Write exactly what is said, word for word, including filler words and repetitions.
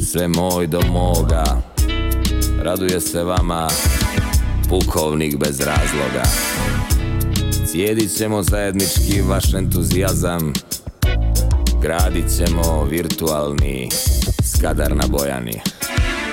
sve moj do moga. Raduje se vama pukovnik bez razloga. Cijedit ćemo zajednički vaš entuzijazam. Gradit ćemo virtualni Skadar na Bojani.